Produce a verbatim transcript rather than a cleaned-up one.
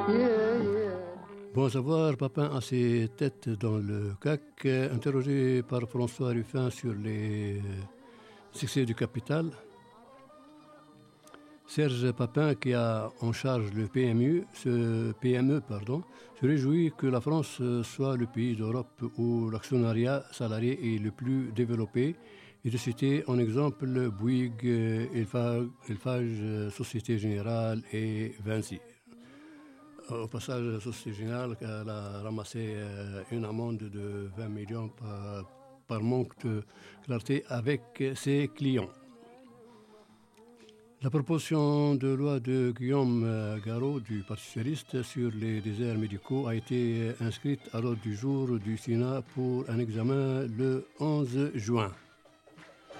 Bon à savoir, Papin a ses têtes dans le C A C, interrogé par François Ruffin sur les succès du capital. Serge Papin, qui a en charge le P M U, ce P M E, pardon, se réjouit que la France soit le pays d'Europe où l'actionnariat salarié est le plus développé et de citer en exemple Bouygues, Eiffage, Société Générale et Vinci. Au passage, la Société Générale elle a ramassé une amende de vingt millions par, par manque de clarté avec ses clients. La proposition de loi de Guillaume Garot du Parti socialiste sur les déserts médicaux a été inscrite à l'ordre du jour du Sénat pour un examen le onze juin.